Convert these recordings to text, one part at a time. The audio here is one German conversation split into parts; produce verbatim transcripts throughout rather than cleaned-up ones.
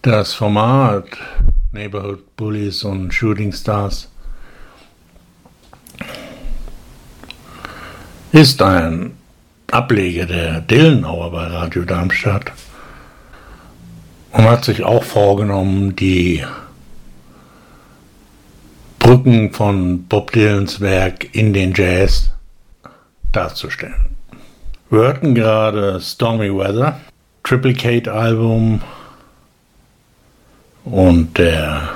Das Format Neighborhood Bullies und Shooting Stars ist ein Ableger der Dylan Hour bei Radio Darmstadt und hat sich auch vorgenommen, die Brücken von Bob Dylans Werk in den Jazz darzustellen. Wir hörten gerade Stormy Weather, Triplicate Album und der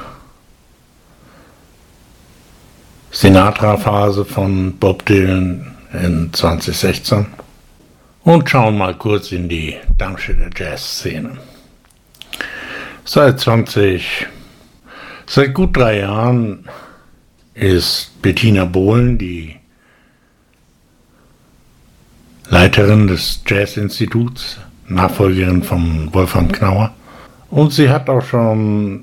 Sinatra-Phase von Bob Dylan in zwanzig sechzehn und schauen mal kurz in die Darmstädter Jazz-Szene. Seit zwanzig, seit gut drei Jahren ist Bettina Bohlen die Leiterin des Jazz-Instituts, Nachfolgerin von Wolfram Knauer. Und sie hat auch schon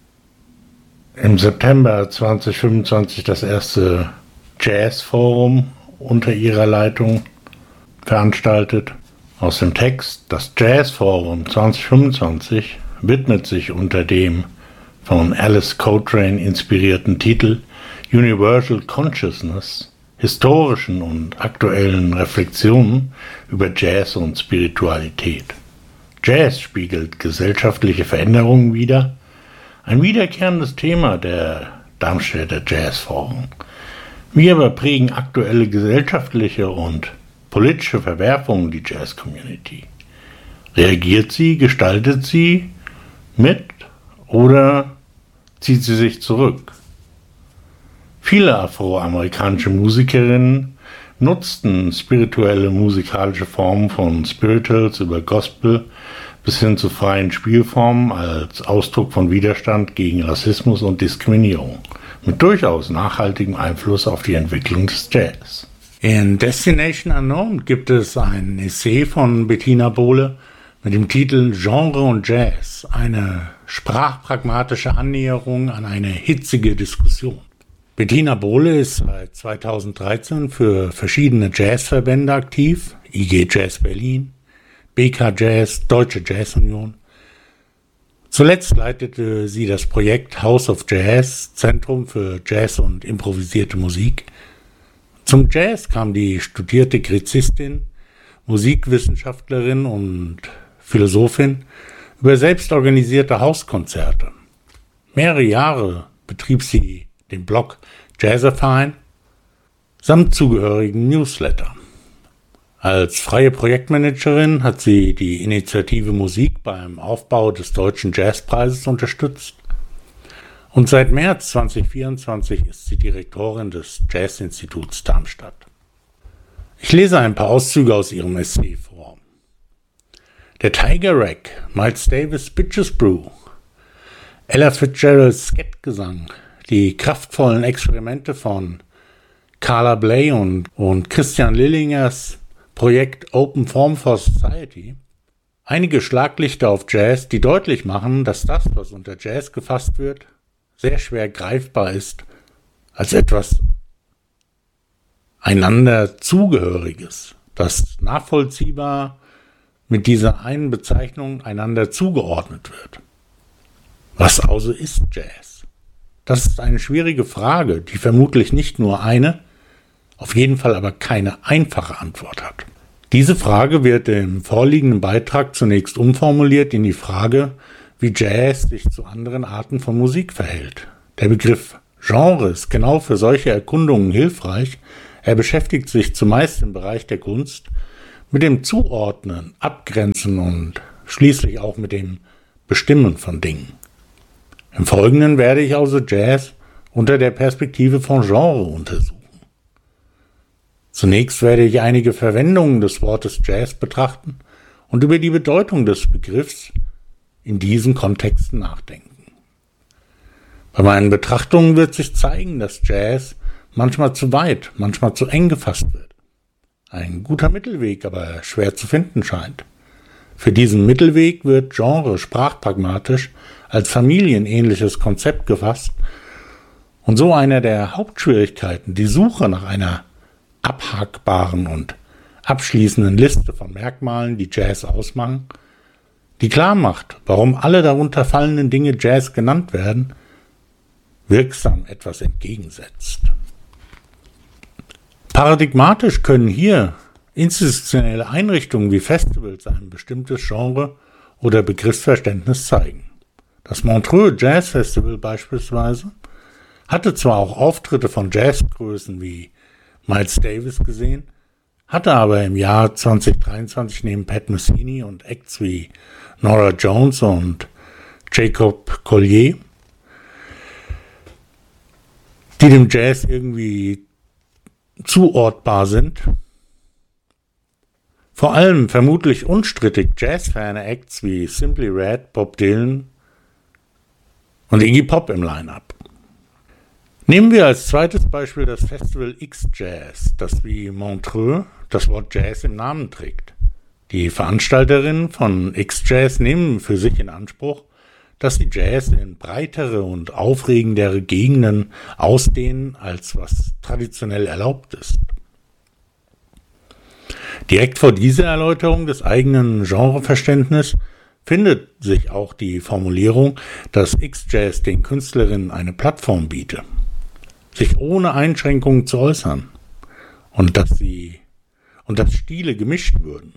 im September zwanzig fünfundzwanzig das erste Jazz-Forum unter ihrer Leitung veranstaltet. Aus dem Text: Das Jazz-Forum zwanzig fünfundzwanzig widmet sich unter dem von Alice Coltrane inspirierten Titel Universal Consciousness historischen und aktuellen Reflexionen über Jazz und Spiritualität. Jazz spiegelt gesellschaftliche Veränderungen wider, ein wiederkehrendes Thema der Darmstädter Jazzforen. Wie aber prägen aktuelle gesellschaftliche und politische Verwerfungen die Jazz-Community? Reagiert sie, gestaltet sie mit oder zieht sie sich zurück? Viele afroamerikanische Musikerinnen nutzten spirituelle musikalische Formen von Spirituals über Gospel bis hin zu freien Spielformen als Ausdruck von Widerstand gegen Rassismus und Diskriminierung, mit durchaus nachhaltigem Einfluss auf die Entwicklung des Jazz. In Destination Unknown gibt es ein Essay von Bettina Bohle mit dem Titel Genre und Jazz, eine sprachpragmatische Annäherung an eine hitzige Diskussion. Bettina Bohle ist seit zweitausenddreizehn für verschiedene Jazzverbände aktiv, I G Jazz Berlin, B K Jazz, Deutsche Jazz Union. Zuletzt leitete sie das Projekt House of Jazz, Zentrum für Jazz und improvisierte Musik. Zum Jazz kam die studierte Gräzistin, Musikwissenschaftlerin und Philosophin über selbstorganisierte Hauskonzerte. Mehrere Jahre betrieb sie den Blog Jazzerfine samt zugehörigen Newsletter. Als freie Projektmanagerin hat sie die Initiative Musik beim Aufbau des Deutschen Jazzpreises unterstützt und seit März zwanzig vierundzwanzig ist sie Direktorin des Jazzinstituts Darmstadt. Ich lese ein paar Auszüge aus ihrem Essay vor. Der Tiger Rack, Miles Davis Bitches Brew, Ella Fitzgeralds Skettgesang, die kraftvollen Experimente von Carla Bley und, und Christian Lillingers Projekt Open Form for Society. Einige Schlaglichter auf Jazz, die deutlich machen, dass das, was unter Jazz gefasst wird, sehr schwer greifbar ist als etwas einander Zugehöriges, das nachvollziehbar mit dieser einen Bezeichnung einander zugeordnet wird. Was also ist Jazz? Das ist eine schwierige Frage, die vermutlich nicht nur eine, auf jeden Fall aber keine einfache Antwort hat. Diese Frage wird im vorliegenden Beitrag zunächst umformuliert in die Frage, wie Jazz sich zu anderen Arten von Musik verhält. Der Begriff Genre ist genau für solche Erkundungen hilfreich. Er beschäftigt sich zumeist im Bereich der Kunst mit dem Zuordnen, Abgrenzen und schließlich auch mit dem Bestimmen von Dingen. Im Folgenden werde ich also Jazz unter der Perspektive von Genre untersuchen. Zunächst werde ich einige Verwendungen des Wortes Jazz betrachten und über die Bedeutung des Begriffs in diesen Kontexten nachdenken. Bei meinen Betrachtungen wird sich zeigen, dass Jazz manchmal zu weit, manchmal zu eng gefasst wird. Ein guter Mittelweg aber schwer zu finden scheint. Für diesen Mittelweg wird Genre sprachpragmatisch als familienähnliches Konzept gefasst und so einer der Hauptschwierigkeiten, die Suche nach einer abhackbaren und abschließenden Liste von Merkmalen, die Jazz ausmachen, die klar macht, warum alle darunter fallenden Dinge Jazz genannt werden, wirksam etwas entgegensetzt. Paradigmatisch können hier institutionelle Einrichtungen wie Festivals ein bestimmtes Genre oder Begriffsverständnis zeigen. Das Montreux Jazz Festival beispielsweise hatte zwar auch Auftritte von Jazzgrößen wie Miles Davis gesehen, hatte aber im Jahr zwanzig dreiundzwanzig neben Pat Metheny und Acts wie Norah Jones und Jacob Collier, die dem Jazz irgendwie zuortbar sind, vor allem vermutlich unstrittig jazzferne Acts wie Simply Red, Bob Dylan und Iggy Pop im Line-Up. Nehmen wir als zweites Beispiel das Festival X-Jazz, das wie Montreux das Wort Jazz im Namen trägt. Die Veranstalterinnen von X-Jazz nehmen für sich in Anspruch, dass sie Jazz in breitere und aufregendere Gegenden ausdehnen, als was traditionell erlaubt ist. Direkt vor dieser Erläuterung des eigenen Genreverständnisses findet sich auch die Formulierung, dass X-Jazz den Künstlerinnen eine Plattform biete, sich ohne Einschränkungen zu äußern und dass sie und dass Stile gemischt würden.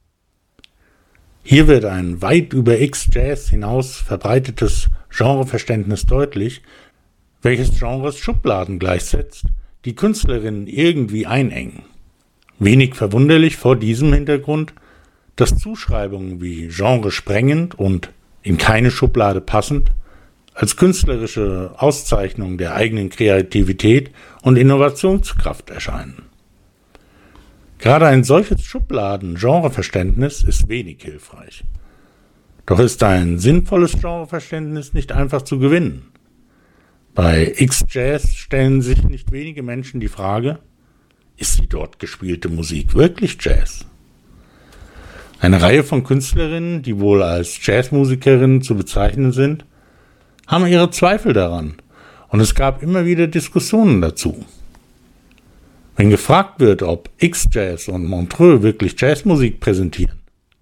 Hier wird ein weit über X-Jazz hinaus verbreitetes Genreverständnis deutlich, welches Genres Schubladen gleichsetzt, die Künstlerinnen irgendwie einengen. Wenig verwunderlich vor diesem Hintergrund, dass Zuschreibungen wie genresprengend und in keine Schublade passend als künstlerische Auszeichnung der eigenen Kreativität und Innovationskraft erscheinen. Gerade ein solches Schubladen-Genreverständnis ist wenig hilfreich. Doch ist ein sinnvolles Genreverständnis nicht einfach zu gewinnen. Bei X-Jazz stellen sich nicht wenige Menschen die Frage, ist die dort gespielte Musik wirklich Jazz? Eine Reihe von Künstlerinnen, die wohl als Jazzmusikerinnen zu bezeichnen sind, haben ihre Zweifel daran und es gab immer wieder Diskussionen dazu. Wenn gefragt wird, ob X-Jazz und Montreux wirklich Jazzmusik präsentieren,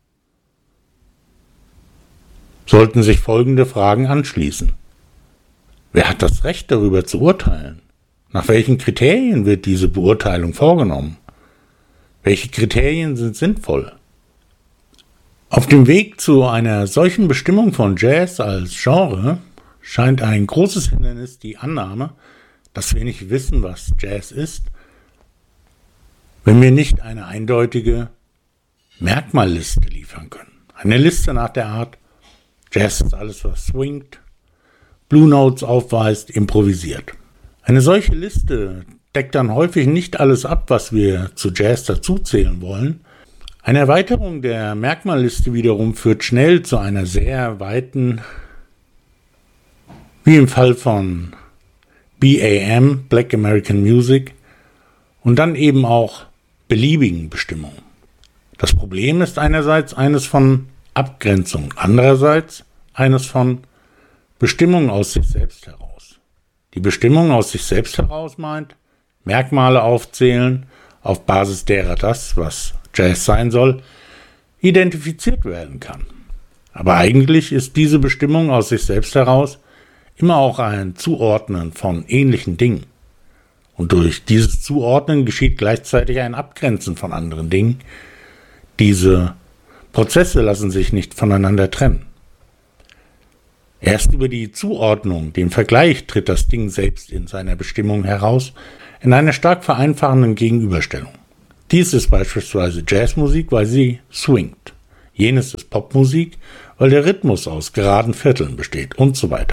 sollten sich folgende Fragen anschließen. Wer hat das Recht, darüber zu urteilen? Nach welchen Kriterien wird diese Beurteilung vorgenommen? Welche Kriterien sind sinnvoll? Auf dem Weg zu einer solchen Bestimmung von Jazz als Genre scheint ein großes Hindernis die Annahme, dass wir nicht wissen, was Jazz ist, wenn wir nicht eine eindeutige Merkmalliste liefern können. Eine Liste nach der Art, Jazz ist alles, was swingt, Blue Notes aufweist, improvisiert. Eine solche Liste deckt dann häufig nicht alles ab, was wir zu Jazz dazuzählen wollen. Eine Erweiterung der Merkmalliste wiederum führt schnell zu einer sehr weiten, wie im Fall von B A M, Black American Music, und dann eben auch beliebigen Bestimmungen. Das Problem ist einerseits eines von Abgrenzung, andererseits eines von Bestimmung aus sich selbst heraus. Die Bestimmung aus sich selbst heraus meint, Merkmale aufzählen, auf Basis derer das, was Jazz sein soll, identifiziert werden kann. Aber eigentlich ist diese Bestimmung aus sich selbst heraus immer auch ein Zuordnen von ähnlichen Dingen. Und durch dieses Zuordnen geschieht gleichzeitig ein Abgrenzen von anderen Dingen. Diese Prozesse lassen sich nicht voneinander trennen. Erst über die Zuordnung, den Vergleich, tritt das Ding selbst in seiner Bestimmung heraus, in einer stark vereinfachenden Gegenüberstellung. Dies ist beispielsweise Jazzmusik, weil sie swingt. Jenes ist Popmusik, weil der Rhythmus aus geraden Vierteln besteht und so weiter.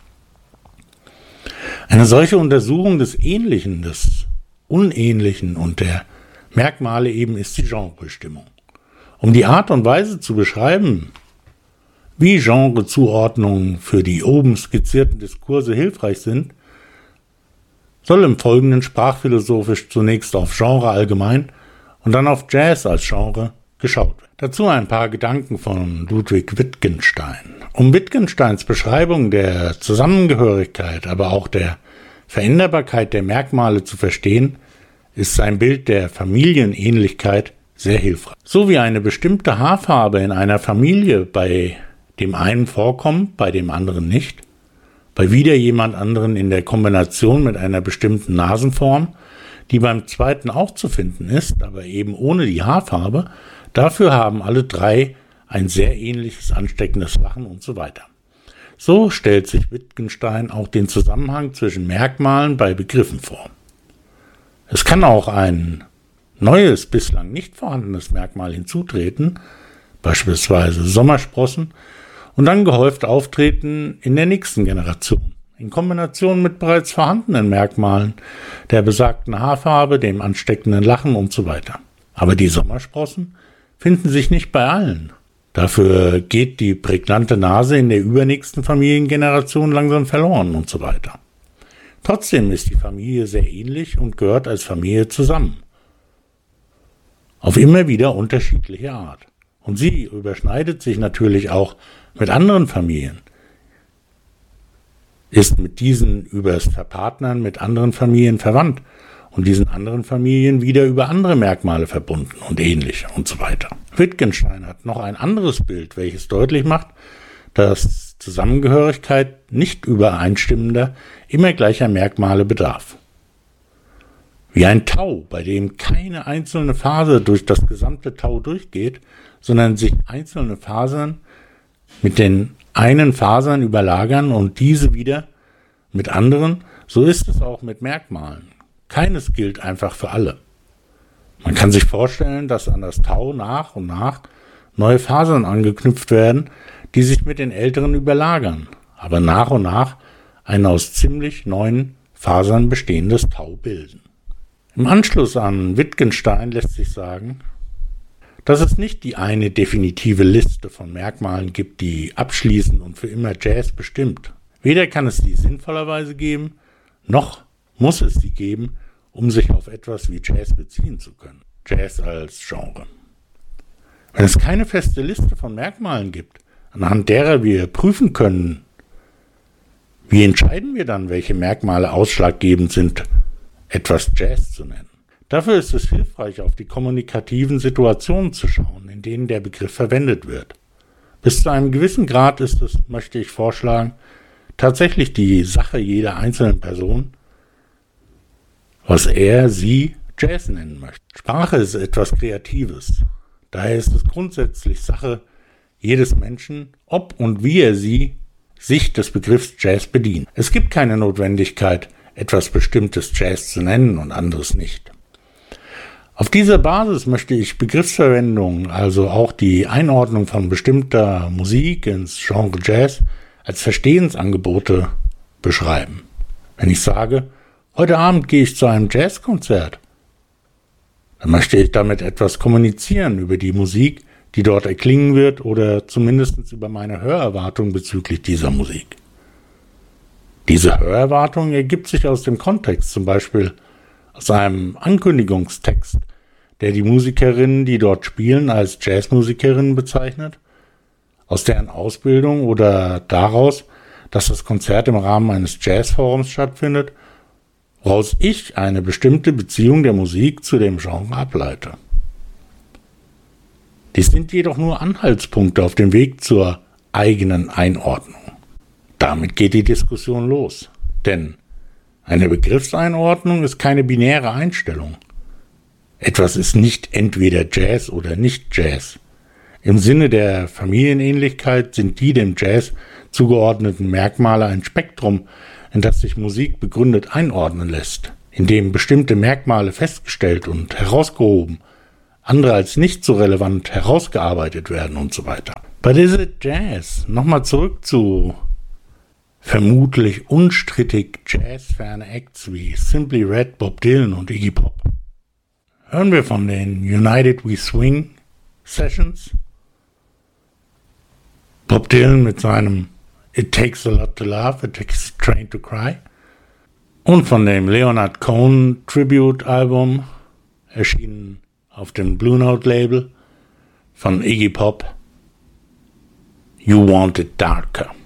Eine solche Untersuchung des Ähnlichen, des Unähnlichen und der Merkmale eben ist die Genrebestimmung. Um die Art und Weise zu beschreiben, wie Genrezuordnungen für die oben skizzierten Diskurse hilfreich sind, soll im Folgenden sprachphilosophisch zunächst auf Genre allgemein und dann auf Jazz als Genre geschaut werden. Dazu ein paar Gedanken von Ludwig Wittgenstein. Um Wittgensteins Beschreibung der Zusammengehörigkeit, aber auch der Veränderbarkeit der Merkmale zu verstehen, ist sein Bild der Familienähnlichkeit sehr hilfreich. So wie eine bestimmte Haarfarbe in einer Familie bei dem einen vorkommt, bei dem anderen nicht, bei wieder jemand anderen in der Kombination mit einer bestimmten Nasenform, die beim zweiten auch zu finden ist, aber eben ohne die Haarfarbe, dafür haben alle drei ein sehr ähnliches ansteckendes Lachen und so weiter. So stellt sich Wittgenstein auch den Zusammenhang zwischen Merkmalen bei Begriffen vor. Es kann auch ein neues, bislang nicht vorhandenes Merkmal hinzutreten, beispielsweise Sommersprossen, und dann gehäuft auftreten in der nächsten Generation, in Kombination mit bereits vorhandenen Merkmalen, der besagten Haarfarbe, dem ansteckenden Lachen und so weiter. Aber die Sommersprossen finden sich nicht bei allen. Dafür geht die prägnante Nase in der übernächsten Familiengeneration langsam verloren und so weiter. Trotzdem ist die Familie sehr ähnlich und gehört als Familie zusammen. Auf immer wieder unterschiedliche Art. Und sie überschneidet sich natürlich auch mit anderen Familien. Ist mit diesen übers Verpartnern mit anderen Familien verwandt und diesen anderen Familien wieder über andere Merkmale verbunden und ähnliche und so weiter. Wittgenstein hat noch ein anderes Bild, welches deutlich macht, dass Zusammengehörigkeit nicht übereinstimmender, immer gleicher Merkmale bedarf. Wie ein Tau, bei dem keine einzelne Faser durch das gesamte Tau durchgeht, sondern sich einzelne Fasern mit den einen Fasern überlagern und diese wieder mit anderen, so ist es auch mit Merkmalen. Keines gilt einfach für alle. Man kann sich vorstellen, dass an das Tau nach und nach neue Fasern angeknüpft werden, die sich mit den älteren überlagern, aber nach und nach ein aus ziemlich neuen Fasern bestehendes Tau bilden. Im Anschluss an Wittgenstein lässt sich sagen, dass es nicht die eine definitive Liste von Merkmalen gibt, die abschließend und für immer Jazz bestimmt. Weder kann es sie sinnvollerweise geben, noch muss es sie geben, um sich auf etwas wie Jazz beziehen zu können. Jazz als Genre. Wenn es keine feste Liste von Merkmalen gibt, anhand derer wir prüfen können, wie entscheiden wir dann, welche Merkmale ausschlaggebend sind, etwas Jazz zu nennen? Dafür ist es hilfreich, auf die kommunikativen Situationen zu schauen, in denen der Begriff verwendet wird. Bis zu einem gewissen Grad ist es, möchte ich vorschlagen, tatsächlich die Sache jeder einzelnen Person, was er, sie Jazz nennen möchte. Sprache ist etwas Kreatives. Daher ist es grundsätzlich Sache jedes Menschen, ob und wie er sie sich des Begriffs Jazz bedient. Es gibt keine Notwendigkeit, etwas Bestimmtes Jazz zu nennen und anderes nicht. Auf dieser Basis möchte ich Begriffsverwendung, also auch die Einordnung von bestimmter Musik ins Genre Jazz, als Verstehensangebote beschreiben. Wenn ich sage, heute Abend gehe ich zu einem Jazzkonzert, dann möchte ich damit etwas kommunizieren über die Musik, die dort erklingen wird oder zumindest über meine Hörerwartung bezüglich dieser Musik. Diese Hörerwartung ergibt sich aus dem Kontext, zum Beispiel aus einem Ankündigungstext, der die Musikerinnen, die dort spielen, als Jazzmusikerinnen bezeichnet, aus deren Ausbildung oder daraus, dass das Konzert im Rahmen eines Jazzforums stattfindet, woraus ich eine bestimmte Beziehung der Musik zu dem Genre ableite. Dies sind jedoch nur Anhaltspunkte auf dem Weg zur eigenen Einordnung. Damit geht die Diskussion los, denn eine Begriffseinordnung ist keine binäre Einstellung. Etwas ist nicht entweder Jazz oder nicht Jazz. Im Sinne der Familienähnlichkeit sind die dem Jazz zugeordneten Merkmale ein Spektrum, in das sich Musik begründet einordnen lässt, in dem bestimmte Merkmale festgestellt und herausgehoben, andere als nicht so relevant herausgearbeitet werden und so weiter. Bei dieser Jazz, nochmal zurück zu vermutlich unstrittig jazzferne Acts wie Simply Red, Bob Dylan und Iggy Pop. Hören wir von den United We Swing Sessions. Bob Dylan mit seinem It Takes a Lot to Love, It Takes a Train to Cry. Und von dem Leonard Cohen Tribute Album, erschienen auf dem Blue Note Label, von Iggy Pop, You Want It Darker.